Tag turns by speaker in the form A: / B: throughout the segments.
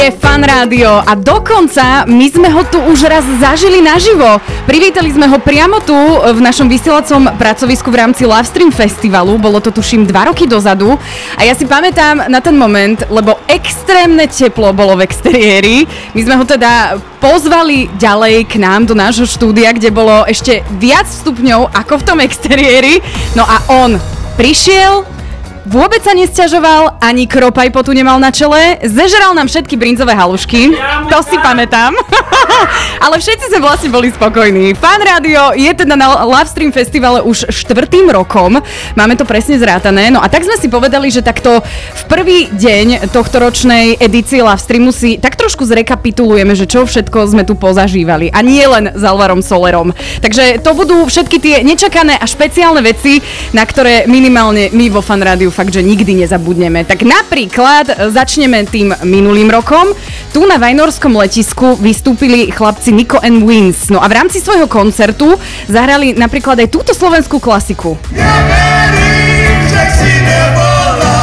A: Je Fan Rádio a dokonca my sme ho tu už raz zažili naživo. Privítali sme ho priamo tu v našom vysielacom pracovisku v rámci Lovestream Festivalu. Bolo to tuším 2 roky dozadu a ja si pamätám na ten moment, lebo extrémne teplo bolo v exteriéri. My sme ho teda pozvali ďalej k nám do nášho štúdia, kde bolo ešte viac stupňov ako v tom exteriéri. No a on prišiel, vôbec sa nesťažoval, ani kropaj potu nemal na čele, zežral nám všetky brinzové halušky, to si pamätám, ale všetci sme vlastne boli spokojní. Fan Rádio je teda na Lovestream Festivale už 4. rokom, máme to presne zrátané, no a tak sme si povedali, že takto v prvý deň tohto ročnej edície Lovestreamu si tak trošku zrekapitulujeme, že čo všetko sme tu pozažívali a nie len s Alvarom Solerom. Takže to budú všetky tie nečakané a špeciálne veci, na ktoré minimálne my vo Fan Rádiu fakt, že nikdy nezabudneme. Tak napríklad začneme tým minulým rokom. Tu na Vajnorskom letisku vystúpili chlapci Nico and Wins. No a v rámci svojho koncertu zahrali napríklad aj túto slovenskú klasiku.
B: Ja verím, že si nebola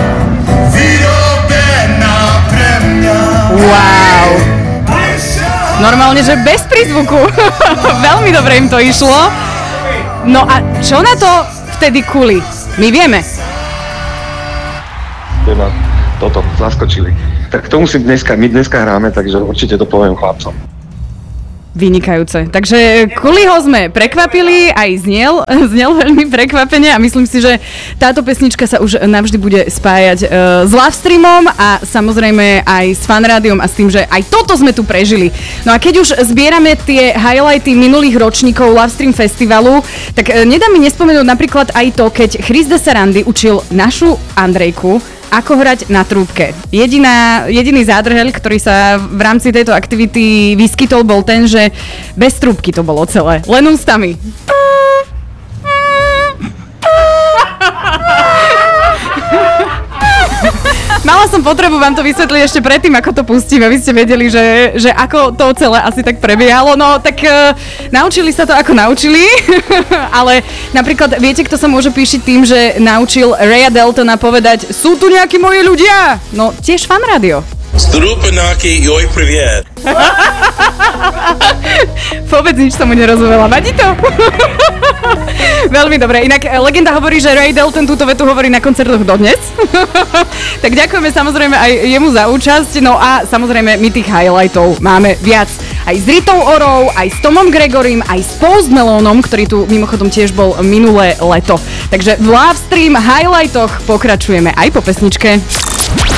B: vyrobená pre mňa.
A: Wow! Normálne, že bez prízvuku. Veľmi dobre im to išlo. No a čo na to vtedy kuli? My vieme.
C: Ma toto zaskočili. Tak to musím my dneska hráme, takže určite to poviem chlapcom.
A: Vynikajúce. Takže Kuliho sme prekvapili, aj znel veľmi prekvapene a myslím si, že táto pesnička sa už navždy bude spájať s Lovestreamom a samozrejme aj s Fan Rádiom a s tým, že aj toto sme tu prežili. No a keď už zbierame tie highlighty minulých ročníkov Lovestream Festivalu, tak nedá mi nespomenúť napríklad aj to, keď Chris de Sarandy učil našu Andrejku ako hrať na trúbke. Jediný zádrhel, ktorý sa v rámci tejto aktivity vyskytol, bol ten, že bez trúbky to bolo celé. Len ústami. Mala som potrebu vám to vysvetliť ešte predtým, ako to pustím, aby ste vedeli, že ako to celé asi tak prebiehalo. No tak naučili sa to, ako naučili, ale napríklad viete, kto sa môže píšiť tým, že naučil Raya Daltona povedať sú tu nejakí moji ľudia? No tiež Fan Rádio.
D: Strupenáky, joj, priviet.
A: Vôbec nič tomu nerozumela. Vadí to? Veľmi dobre. Inak legenda hovorí, že Ray Dalton túto vetu hovorí na koncertoch dodnes. Tak ďakujeme samozrejme aj jemu za účasť. No a samozrejme my tých highlightov máme viac. Aj s Ritou Orou, aj s Tomom Gregorym, aj s Post Malonom, ktorý tu mimochodom tiež bol minulé leto. Takže v Lovestream highlightoch pokračujeme aj po pesničke.